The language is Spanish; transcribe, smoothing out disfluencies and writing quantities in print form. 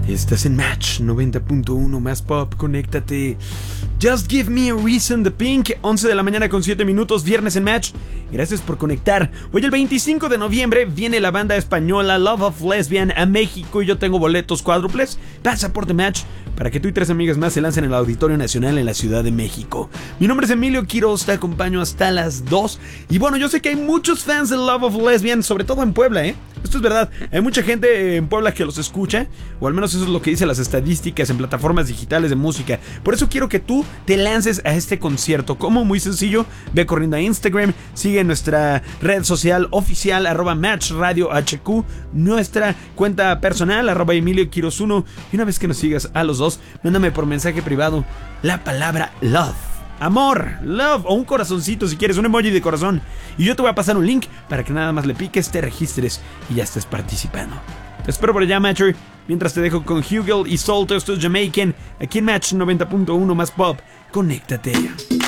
Estás en Match 90.1 más pop, conéctate. Just Give Me a Reason de Pink, 11 de la mañana con 7 minutos, viernes en Match. Gracias por conectar. Hoy el 25 de noviembre viene la banda española Love of Lesbian a México y yo tengo boletos cuádruples, pasaporte Match, para que tú y 3 amigas más se lancen en el Auditorio Nacional en la Ciudad de México. Mi nombre es Emilio Quiroz, te acompaño hasta las 2. Y bueno, yo sé que hay muchos fans de Love of Lesbian, sobre todo en Puebla, Esto es verdad, hay mucha gente en Puebla que los escucha, o al menos eso es lo que dicen las estadísticas en plataformas digitales de música. Por eso quiero que tú te lances a este concierto. Como muy sencillo, ve corriendo a Instagram, sigue nuestra red social oficial @MatchRadioHQ, nuestra cuenta personal Emilio Quiroz 1, y una vez que nos sigas a los dos, mándame por mensaje privado la palabra love. Amor, love o un corazoncito si quieres, un emoji de corazón. Y yo te voy a pasar un link para que nada más le piques, te registres y ya estés participando. Te espero por allá, Matcher. Mientras te dejo con Hugel y Salto, esto es Jamaican, aquí en Match 90.1 más pop. Conéctate.